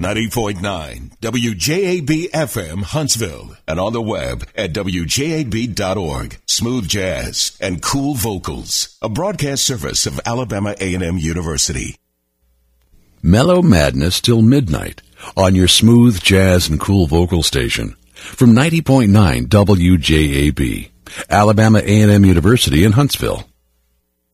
90.9 WJAB-FM Huntsville and on the web at WJAB.org. Smooth jazz and cool vocals. A broadcast service of Alabama A&M University. Mellow Madness till midnight on your smooth jazz and cool vocal station from 90.9 WJAB, Alabama A&M University in Huntsville.